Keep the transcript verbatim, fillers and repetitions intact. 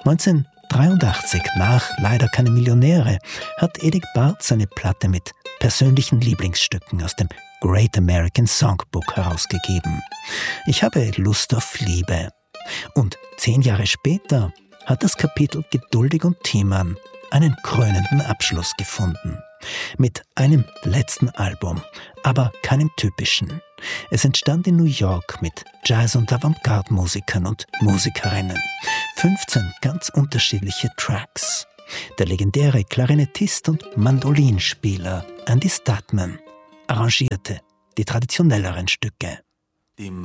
neunzehnhundertdreiundachtzig, nach Leider keine Millionäre, hat Edith Barth seine Platte mit persönlichen Lieblingsstücken aus dem Great American Songbook herausgegeben. Ich habe Lust auf Liebe. Und zehn Jahre später hat das Kapitel Geduldig und Thiemann einen krönenden Abschluss gefunden. Mit einem letzten Album, aber keinem typischen. Es entstand in New York mit Jazz- und Avantgarde-Musikern und Musikerinnen. fünfzehn ganz unterschiedliche Tracks. Der legendäre Klarinettist und Mandolinspieler Andy Statman arrangierte die traditionelleren Stücke. Die